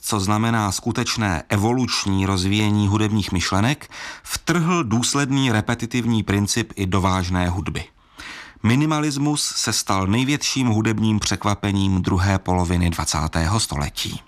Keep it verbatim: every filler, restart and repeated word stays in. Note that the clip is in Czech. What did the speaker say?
co znamená skutečné evoluční rozvíjení hudebních myšlenek, vtrhl důsledný repetitivní princip i do vážné hudby. Minimalismus se stal největším hudebním překvapením druhé poloviny dvacátého století.